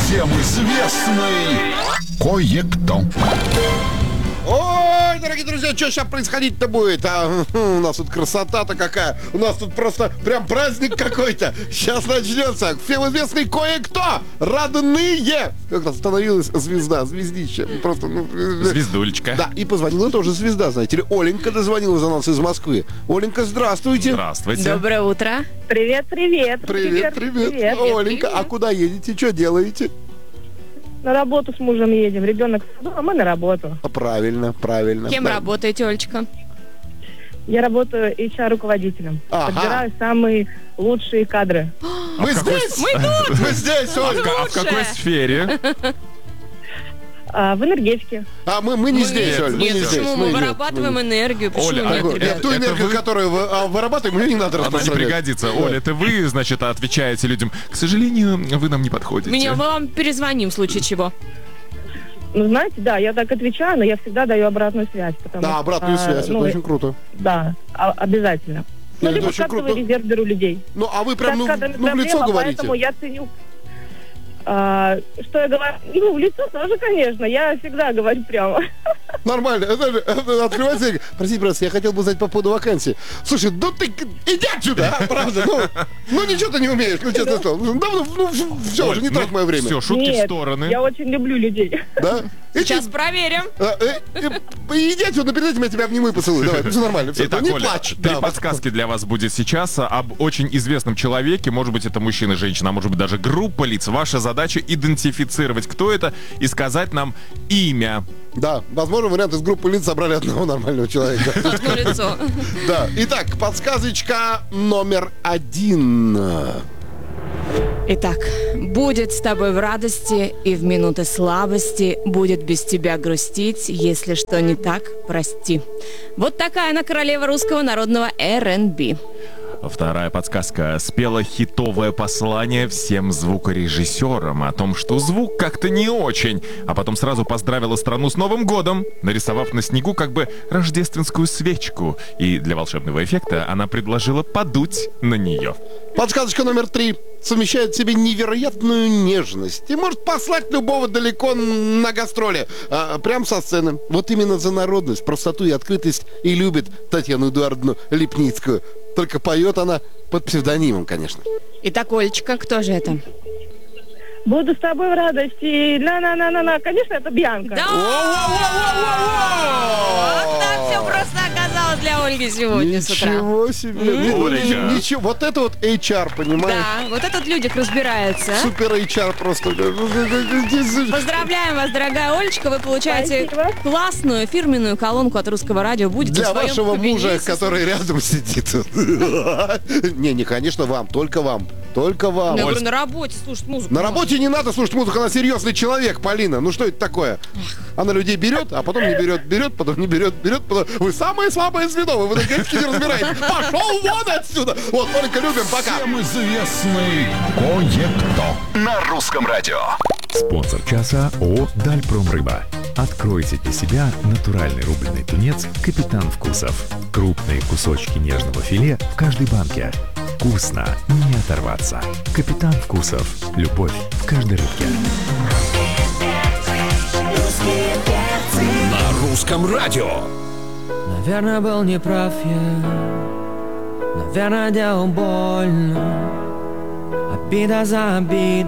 Всем известный кое-кто. Ой, дорогие друзья, что сейчас происходить-то будет? У нас тут красота-то какая. У нас тут просто прям праздник какой-то. Сейчас начнется. Всем известный кое-кто. Родные. Как раз становилась звезда, звездища. Просто, Звездулечка. Да, и позвонила тоже звезда, знаете ли. Оленька дозвонила за нас из Москвы. Оленька, здравствуйте. Здравствуйте. Доброе утро. Привет. Привет. Оленька, привет. а куда едете? Что делаете? На работу с мужем едем. Ребенок в саду, а мы на работу. Правильно. Кем Да. работаете, Олечка? Я работаю HR-руководителем. Ага. Подбираю самые лучшие кадры. Мы здесь! Мы здесь, Ольга! А в какой сфере? В энергетике. А мы не здесь, Оль, мы Нет, не здесь. почему? Мы нет, вырабатываем энергию. Почему Оля, нет, а ребят? Ту энергию, вы? которую вырабатываем, ее не надо Она не распространять. пригодится. Оля, это вы, значит, отвечаете людям. К сожалению, вы нам не подходите. Мы вам перезвоним в случае чего. Ну, знаете, да, я так отвечаю, но я всегда даю обратную связь. Потому Да, что, обратную связь, это очень круто. Да, обязательно. Нет, это Либо очень кадровый круто. резерв беру людей. Ну, а вы прям Сейчас с кадрами в лицо проблема, говорите. поэтому я ценю. Что я говорю? Ну, в лицо тоже, конечно. Я всегда говорю прямо. Нормально. Это открывается и говорит: простите, пожалуйста, я хотел бы узнать по поводу вакансии. Слушай, ну ты иди отсюда, а, правда. Ну, ничего ты не умеешь, ну, честно слово. Все, Оль, уже не трать мое время. Все, шутки в Нет, стороны. я очень люблю людей. Да? Сейчас проверим. Иди отсюда, перед этим я тебя обниму и поцелую. Давай, все нормально. Всё, Итак, не Оля, плачь. 3 Да, подсказки для вас будет сейчас об очень известном человеке. Может быть, это мужчина, женщина, а может быть, даже группа лиц. Ваша задача идентифицировать, кто это, и сказать нам имя. Да, возможно, вариант из группы лиц собрали одного нормального человека. Одно лицо. Да. Итак, подсказочка номер 1. Итак, будет с тобой в радости и в минуты слабости, будет без тебя грустить, если что не так, прости. Вот такая она королева русского народного R&B. Вторая подсказка. Спела хитовое послание всем звукорежиссерам о том, что звук как-то не очень, а потом сразу поздравила страну с Новым годом, нарисовав на снегу как бы рождественскую свечку. И для волшебного эффекта она предложила подуть на нее. Подсказочка номер 3. Совмещает в себе невероятную нежность и может послать любого далеко на гастроли. Прям со сцены. Вот именно за народность, простоту и открытость и любит Татьяну Эдуардовну Лепницкую. Только поет она под псевдонимом, конечно. Итак, Олечка, кто же это? Буду с тобой в радости. На-на-на-на-на. Конечно, это Бьянка. Да! Вот так все просто оказалось для Ольги сегодня с утра. Ничего себе. Оленька. Ничего. Вот это вот HR, понимаешь? Да, вот этот в людях разбирается. Супер HR просто. Поздравляем вас, дорогая Олечка. Вы получаете Спасибо. классную фирменную колонку от Русского радио. Будете Для в своем вашего мужа, кабинете. который рядом сидит. Не, конечно, вам. Только вам. Только вам. Ну, я говорю, на работе слушать музыку. На работе не надо слушать музыку, она серьезный человек, Полина. Ну что это такое? Она людей берет, а потом не берет, потом не берет, потом... Вы самое слабое звено, вы в энергетике не разбираетесь. Пошел вон отсюда! Вот, Оленька, любим, пока. Всем известный кое-кто. На русском радио. Спонсор часа ООО «Дальпромрыба». Откройте для себя натуральный рубленый тунец «Капитан Вкусов». Крупные кусочки нежного филе в каждой банке. Вкусно, не оторваться. «Капитан Вкусов». Любовь в каждой рыбке. На русском радио. Наверное, был неправ я. Наверное, делал больно. Обида за обидой.